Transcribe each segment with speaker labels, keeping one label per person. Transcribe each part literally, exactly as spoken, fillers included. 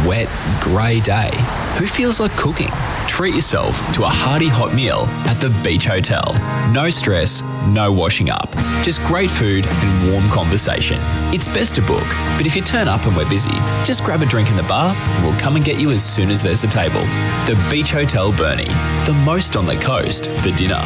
Speaker 1: wet, grey day, who feels like cooking? Treat yourself to a hearty hot meal at the Beach Hotel. No stress, no washing up. Just great food and warm conversation. It's best to book, but if you turn up and we're busy, just grab a drink in the bar and we'll come and get you as soon as there's a table. The Beach Hotel Burnie, the most on the coast for dinner.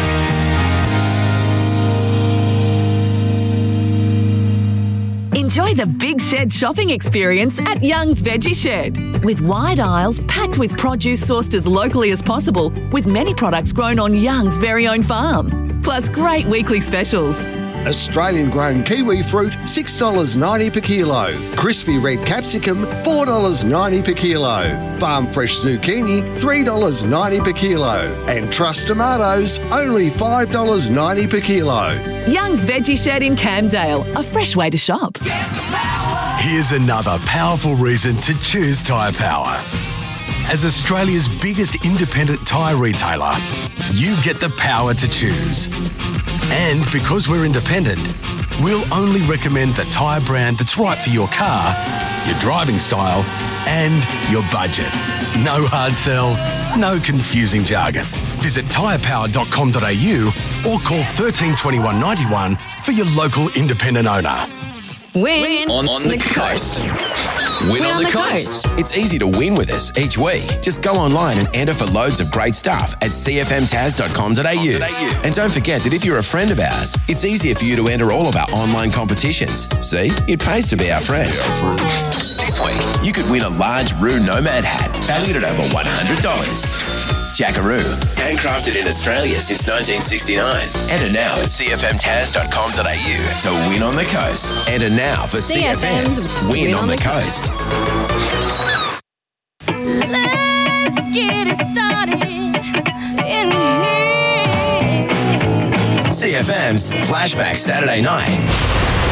Speaker 2: Enjoy the Big Shed shopping experience at Young's Veggie Shed. With wide aisles packed with produce sourced as locally as possible, with many products grown on Young's very own farm. Plus great weekly specials.
Speaker 3: Australian-grown kiwi fruit, six dollars ninety per kilo. Crispy red capsicum, four dollars ninety per kilo. Farm fresh zucchini, three dollars ninety per kilo. And Trust tomatoes, only five dollars ninety per kilo.
Speaker 2: Young's Veggie Shed in Camdale, a fresh way to shop.
Speaker 4: Here's another powerful reason to choose Tyre Power. As Australia's biggest independent tyre retailer, you get the power to choose. And because we're independent, we'll only recommend the tyre brand that's right for your car, your driving style, and your budget. No hard sell, no confusing jargon. Visit tyre power dot com dot a u or call thirteen twenty-one ninety-one for your local independent owner.
Speaker 5: Win
Speaker 6: on, on the, the coast.
Speaker 5: coast.
Speaker 6: Win,
Speaker 5: Win
Speaker 6: on, on the, the coast. coast. It's easy to win with us each week. Just go online and enter for loads of great stuff at c f m taz dot com dot a u. And don't forget that if you're a friend of ours, it's easier for you to enter all of our online competitions. See, it pays to be our friend. This week, you could win a large Roo Nomad hat valued at over one hundred dollars. Jackaroo, handcrafted in Australia since nineteen sixty-nine. Enter now at c f m taz dot com dot a u to win on the coast. Enter now for C F M's Win, win on, on the, the coast. coast.
Speaker 5: Let's get it started in here.
Speaker 6: C F M's Flashback Saturday Night